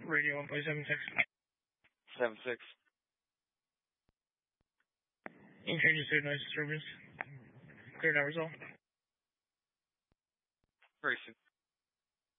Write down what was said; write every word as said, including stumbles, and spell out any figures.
Radio one point seven six. Seven six. Okay, you said noise disturbance. Clear now result. Very soon.